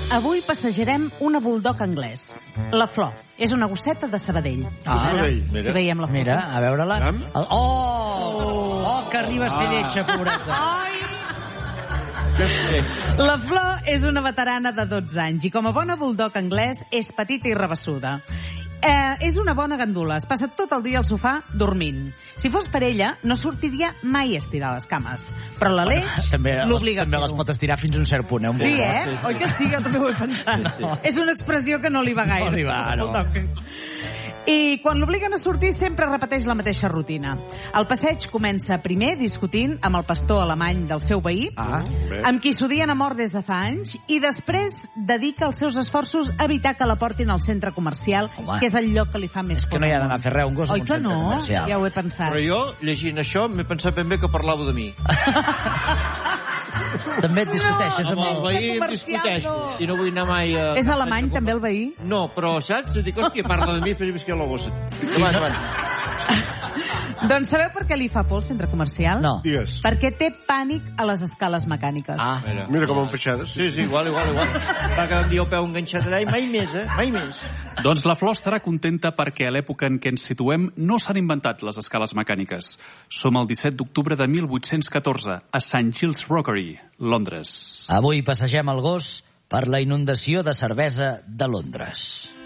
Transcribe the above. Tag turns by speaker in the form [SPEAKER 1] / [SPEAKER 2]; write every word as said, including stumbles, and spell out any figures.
[SPEAKER 1] Avui passejarem una bulldog anglès. La Flor. És una gosseta de Sabadell.
[SPEAKER 2] Ah, Sabadell.
[SPEAKER 1] Si veiem la foto.
[SPEAKER 3] Mira, a veure-la.
[SPEAKER 2] Aviam.
[SPEAKER 3] El- Oh! Oh, que arriba a ser lletja, pobreta.
[SPEAKER 1] La Flor és una veterana de dotze anys i com a bona bulldog anglès és petita i rabassuda. Eh, és una bona gandula, es passa tot el dia al sofà dormint. Si fos per ella, no sortiria mai a estirar les cames. Però l'Aleix
[SPEAKER 3] També,
[SPEAKER 1] l'obliga a
[SPEAKER 3] també les
[SPEAKER 1] fer-ho.
[SPEAKER 3] pot estirar fins a un cert punt, eh? Un
[SPEAKER 1] Sí,
[SPEAKER 3] bulldog.
[SPEAKER 1] eh? Oi que sí? Jo també ho he pensat.
[SPEAKER 3] No.
[SPEAKER 1] És una expressió que no li va gaire.
[SPEAKER 3] No li va, no.
[SPEAKER 1] I quan l'obliguen a sortir sempre repeteix la mateixa rutina. El passeig comença primer discutint amb el pastor alemany del seu veí,
[SPEAKER 3] Ah,
[SPEAKER 2] bé.
[SPEAKER 1] amb qui s'odien a mort des de fa anys, i després dedica els seus esforços a evitar que la portin al centre comercial,
[SPEAKER 3] Home.
[SPEAKER 1] que és el lloc que li fa més
[SPEAKER 3] és que
[SPEAKER 1] por.
[SPEAKER 3] no hi ha d'anar a fer res, un gos
[SPEAKER 1] Oi
[SPEAKER 3] en un
[SPEAKER 1] que
[SPEAKER 3] centre
[SPEAKER 1] no?
[SPEAKER 3] comercial.
[SPEAKER 1] Ja ho he pensat.
[SPEAKER 4] Però jo, llegint això, m'he pensat ben bé que parlàveu de mi.
[SPEAKER 3] També et discuteixes
[SPEAKER 4] Amb
[SPEAKER 3] amb
[SPEAKER 4] el
[SPEAKER 3] el...
[SPEAKER 4] veí em
[SPEAKER 1] comercial,
[SPEAKER 4] discuteixo.
[SPEAKER 1] no.
[SPEAKER 4] I no vull anar mai a...
[SPEAKER 1] És alemany, també, el veí?
[SPEAKER 4] No, però, saps? Dic, hòstia, parla de mi, però és que la bossa. Endavant, endavant.
[SPEAKER 1] Doncs sabeu per què li fa por el centre comercial?
[SPEAKER 3] No.
[SPEAKER 2] Digues.
[SPEAKER 1] Perquè té pànic a les escales mecàniques.
[SPEAKER 3] Ah,
[SPEAKER 4] Mira,
[SPEAKER 2] Mira com en feixades.
[SPEAKER 4] Sí, sí, igual, igual, igual. Va quedar un dia el peu enganxat allà i mai més, eh? Mai més.
[SPEAKER 5] Doncs la Flor estarà contenta perquè a l'època en què ens situem no s'han inventat les escales mecàniques. Som el disset d'octubre de mil vuit-cents catorze, a Saint Giles Rockery, Londres.
[SPEAKER 3] avui passegem el gos per la inundació de cervesa de Londres.